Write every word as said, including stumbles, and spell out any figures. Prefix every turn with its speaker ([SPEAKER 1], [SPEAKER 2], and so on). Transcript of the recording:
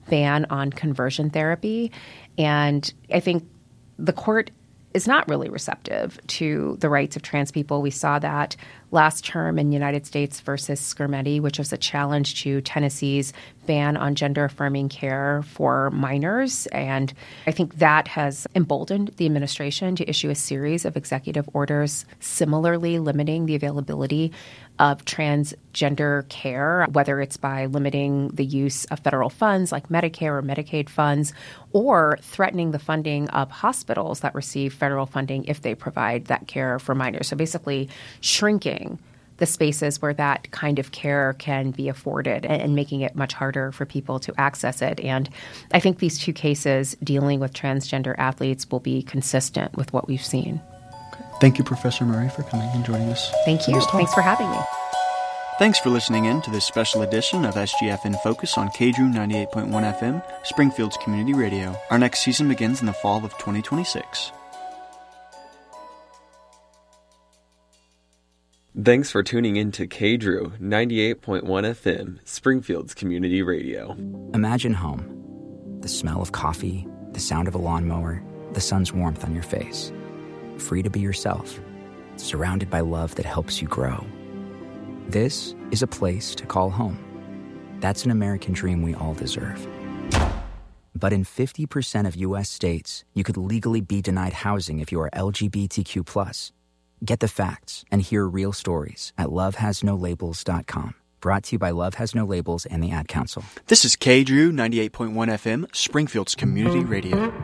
[SPEAKER 1] ban on conversion therapy. And I think the court is not really receptive to the rights of trans people. We saw that last term in United States versus Skermeti, which was a challenge to Tennessee's ban on gender-affirming care for minors. And I think that has emboldened the administration to issue a series of executive orders similarly limiting the availability of transgender care, whether it's by limiting the use of federal funds like Medicare or Medicaid funds, or threatening the funding of hospitals that receive federal funding if they provide that care for minors. So basically shrinking the spaces where that kind of care can be afforded and, and making it much harder for people to access it. And I think these two cases dealing with transgender athletes will be consistent with what we've seen.
[SPEAKER 2] Thank you, Professor Murray, for coming and joining us.
[SPEAKER 1] Thank you. Thanks for having me.
[SPEAKER 2] Thanks for listening in to this special edition of S G F in Focus on K D R U ninety-eight point one F M, Springfield's community radio. Our next season begins in the fall of twenty twenty-six.
[SPEAKER 3] Thanks for tuning in to K D R U ninety-eight point one F M, Springfield's community radio.
[SPEAKER 4] Imagine home. The smell of coffee, the sound of a lawnmower, the sun's warmth on your face. Free to be yourself, surrounded by love that helps you grow. This is a place to call home. That's an American dream we all deserve. But in fifty percent of U S states, you could legally be denied housing if you are L G B T Q plus. Get the facts and hear real stories at love has no labels dot com. Brought to you by Love Has No Labels and the Ad Council.
[SPEAKER 2] This is K D R U ninety-eight point one F M, Springfield's community radio.